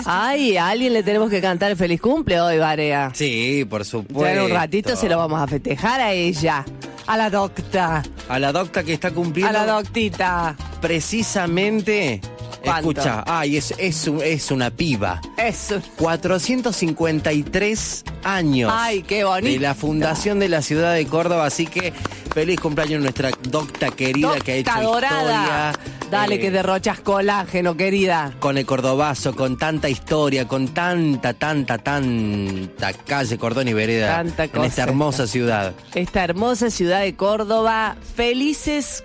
Ay, a alguien le tenemos que cantar el feliz cumple hoy, Barea. Sí, por supuesto. Ya en un ratito se lo vamos a festejar a ella. A la docta. A la docta que está cumpliendo. A la doctita. Precisamente. ¿Cuánto? Escucha, ay, es una piba. Eso. 453 años. Ay, qué bonito. De la fundación de la ciudad de Córdoba, así que feliz cumpleaños nuestra docta querida Docta que ha hecho dorada. historia. Dale, que derrochas colágeno, querida. Con el cordobazo, con tanta historia, con tanta calle, cordón y vereda. Tanta en cosa esta hermosa ciudad. Esta hermosa ciudad de Córdoba. Felices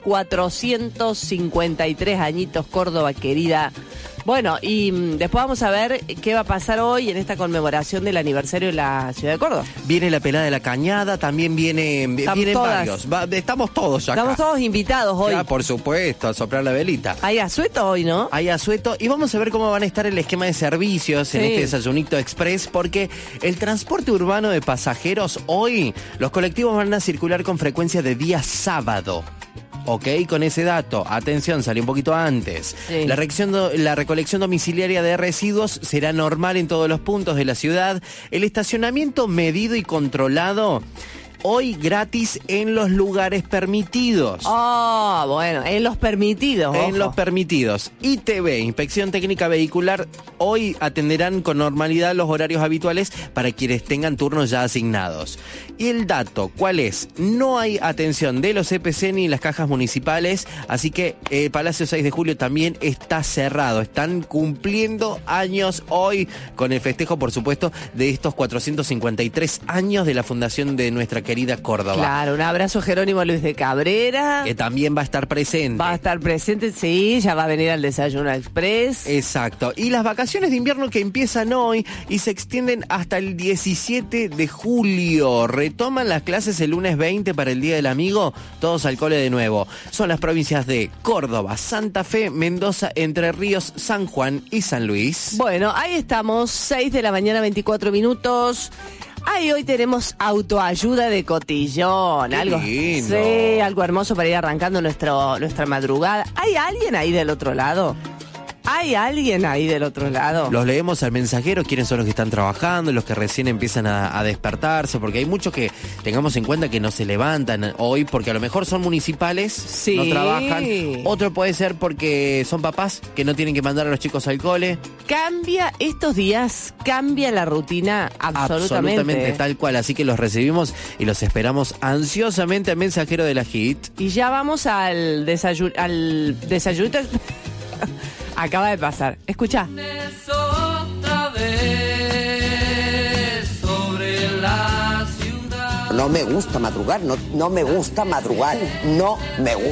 453 añitos, Córdoba querida. Bueno, y después vamos a ver qué va a pasar hoy en esta conmemoración del aniversario de la ciudad de Córdoba. Viene la pelada de la cañada, también vienen varios. Estamos todos acá. Estamos todos invitados hoy. Ya, por supuesto, a soplar la velita. Hay asueto hoy, ¿no? Hay asueto y vamos a ver cómo van a estar el esquema de servicios en este desayunito express, porque el transporte urbano de pasajeros hoy, los colectivos van a circular con frecuencia de día sábado. Ok, con ese dato, atención, salió un poquito antes. Sí. La recolección domiciliaria de residuos será normal en todos los puntos de la ciudad. El estacionamiento medido y controlado, hoy gratis en los lugares permitidos. Oh, bueno, en los permitidos. En ojo. los permitidos. ITV, Inspección Técnica Vehicular, hoy atenderán con normalidad los horarios habituales para quienes tengan turnos ya asignados. Y el dato, ¿cuál es? No hay atención de los EPC ni las cajas municipales, así que Palacio 6 de Julio también está cerrado. Están cumpliendo años hoy con el festejo, por supuesto, de estos 453 años de la fundación de nuestra querida Córdoba. Claro, un abrazo a Jerónimo Luis de Cabrera. Que también va a estar presente. Va a estar presente, sí, ya va a venir al Desayuno Express. Exacto. Y las vacaciones de invierno que empiezan hoy y se extienden hasta el 17 de julio. Retoman las clases el lunes 20 para el Día del Amigo, todos al cole de nuevo. Son las provincias de Córdoba, Santa Fe, Mendoza, Entre Ríos, San Juan y San Luis. Bueno, ahí estamos, 6 de la mañana, 24 minutos. Ahí hoy tenemos autoayuda de cotillón. Qué algo, lindo. sí, algo hermoso para ir arrancando nuestra madrugada. ¿Hay alguien ahí del otro lado? ¿Hay alguien ahí del otro lado? Los leemos al mensajero, quiénes son los que están trabajando, los que recién empiezan a despertarse, porque hay muchos que tengamos en cuenta que no se levantan hoy, porque a lo mejor son municipales, Sí. no trabajan. Otro puede ser porque son papás que no tienen que mandar a los chicos al cole. Cambia estos días, cambia la rutina absolutamente. Tal cual, así que los recibimos y los esperamos ansiosamente al mensajero de la HIT. Y ya vamos al desayuno. Acaba de pasar. Escucha. Otra vez sobre la ciudad. No me gusta madrugar, no me gusta madrugar, no me gusta.